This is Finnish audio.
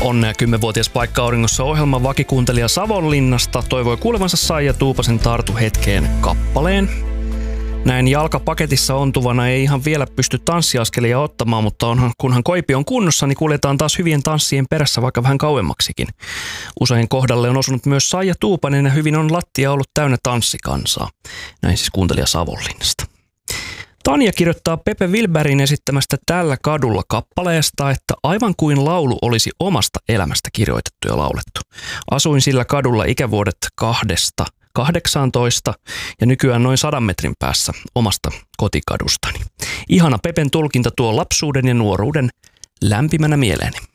Onnea 10-vuotias paikka auringossa -ohjelman vakikuuntelija Savonlinnasta toivoi kuulevansa Saija Tuupasen Tartu hetkeen -kappaleen. Näin jalkapaketissa ontuvana ei ihan vielä pysty tanssiaskelia ottamaan, mutta kunhan koipi on kunnossa, niin kuljetaan taas hyvien tanssien perässä vaikka vähän kauemmaksikin. Usein kohdalle on osunut myös Saija Tuupanen ja hyvin on lattia ollut täynnä tanssikansaa. Näin siis kuuntelija Savonlinnasta. Tanja kirjoittaa Pepe Wilbergin esittämästä Tällä kadulla -kappaleesta, että aivan kuin laulu olisi omasta elämästä kirjoitettu ja laulettu. Asuin sillä kadulla ikävuodet 2–18 ja nykyään noin 100 metrin päässä omasta kotikadustani. Ihana Pepen tulkinta tuo lapsuuden ja nuoruuden lämpimänä mieleeni.